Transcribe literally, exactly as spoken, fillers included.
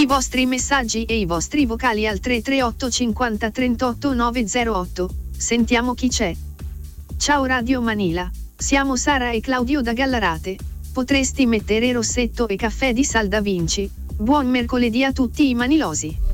I vostri messaggi e i vostri vocali al tre tre otto cinquanta trentotto nove zero otto. Sentiamo chi c'è. Ciao Radio Manila, siamo Sara e Claudio da Gallarate. Potresti mettere rossetto e caffè di Sal da Vinci. Buon mercoledì a tutti i manilosi.